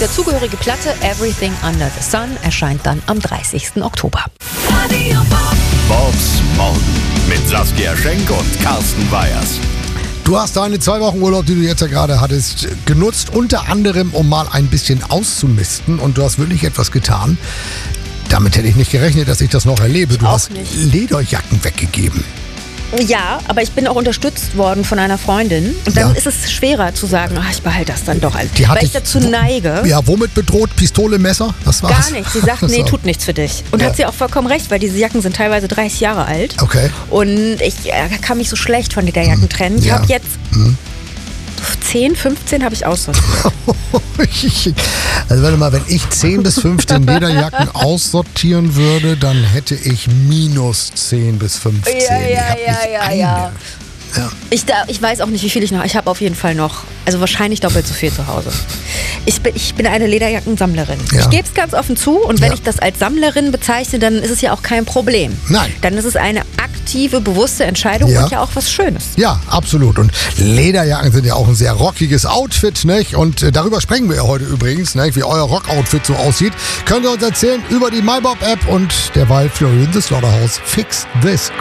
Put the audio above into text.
dazugehörige Platte Everything Under the Sun erscheint dann am 30. Oktober. Bobs Morgen mit Saskia Schenk und Carsten Weyers. Du hast deine 2 Wochen Urlaub, die du jetzt ja gerade hattest, genutzt, unter anderem, um mal ein bisschen auszumisten. Und du hast wirklich etwas getan. Damit hätte ich nicht gerechnet, dass ich das noch erlebe. Du hast Lederjacken weggegeben. Ja, aber ich bin auch unterstützt worden von einer Freundin. Und dann ist es schwerer zu sagen, ich behalte das dann doch. Weil ich dazu neige. Ja, womit bedroht? Pistole, Messer? Das war's? Gar nicht. Sie sagt, nee, tut nichts für dich. Und hat sie auch vollkommen recht, weil diese Jacken sind teilweise 30 Jahre alt. Okay. Und ich kann mich so schlecht von Lederjacken trennen. Ich habe jetzt 10, 15 habe ich aussortiert. Also warte mal, wenn ich 10 bis 15 Lederjacken aussortieren würde, dann hätte ich minus 10 bis 15. Ja. Ich weiß auch nicht, wie viel ich noch. Ich habe auf jeden Fall noch, also wahrscheinlich doppelt so viel zu Hause. Ich bin eine Lederjackensammlerin. Ja. Ich gebe es ganz offen zu und wenn ich das als Sammlerin bezeichne, dann ist es ja auch kein Problem. Nein. Dann ist es eine aktive, bewusste Entscheidung und ja auch was Schönes. Ja, absolut. Und Lederjacken sind ja auch ein sehr rockiges Outfit, nicht? Und darüber sprechen wir ja heute übrigens, nicht? Wie euer Rock-Outfit so aussieht. Könnt ihr uns erzählen über die MyBob-App und derweil Florian the Slaughterhouse Fix This.